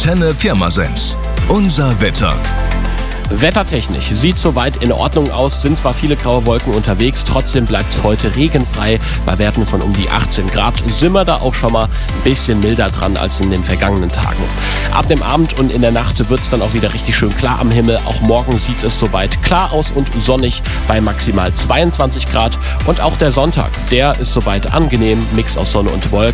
Antenne Pirmasens. Unser Wetter. Wettertechnisch sieht soweit in Ordnung aus, sind zwar viele graue Wolken unterwegs, trotzdem bleibt es heute regenfrei bei Werten von um die 18 Grad. Sind wir da auch schon mal ein bisschen milder dran als in den vergangenen Tagen. Ab dem Abend und in der Nacht wird es dann auch wieder richtig schön klar am Himmel. Auch morgen sieht es soweit klar aus und sonnig bei maximal 22 Grad. Und auch der Sonntag, der ist soweit angenehm, Mix aus Sonne und Wolken.